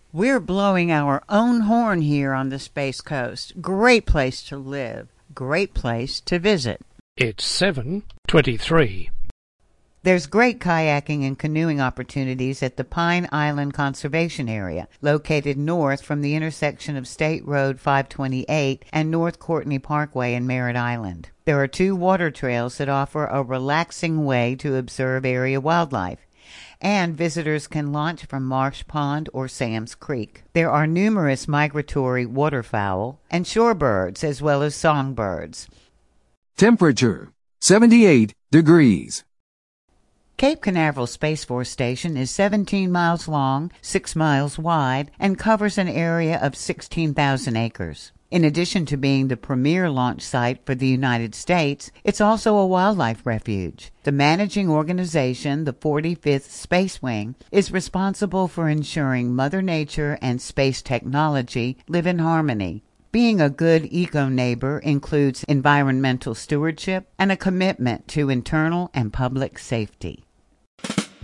We're blowing our own horn here on the Space Coast. Great place to live. Great place to visit. It's 7:23. There's great kayaking and canoeing opportunities at the Pine Island Conservation Area, located north from the intersection of State Road 528 and North Courtney Parkway in Merritt Island. There are 2 water trails that offer a relaxing way to observe area wildlife, and visitors can launch from Marsh Pond or Sam's Creek. There are numerous migratory waterfowl and shorebirds as well as songbirds. Temperature 78 degrees. Cape Canaveral Space Force Station is 17 miles long, 6 miles wide, and covers an area of 16,000 acres. In addition to being the premier launch site for the United States, it's also a wildlife refuge. The managing organization, the 45th Space Wing, is responsible for ensuring Mother Nature and space technology live in harmony. Being a good eco-neighbor includes environmental stewardship and a commitment to internal and public safety.